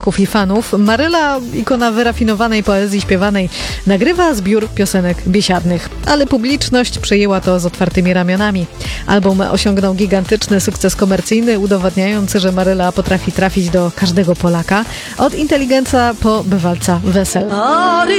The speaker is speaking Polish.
krzyków i fanów, Maryla, ikona wyrafinowanej poezji śpiewanej, nagrywa zbiór piosenek biesiadnych, ale publiczność przyjęła to z otwartymi ramionami. Album osiągnął gigantyczny sukces komercyjny, udowodniający, że Maryla potrafi trafić do każdego Polaka, od inteligenca po bywalca wesel.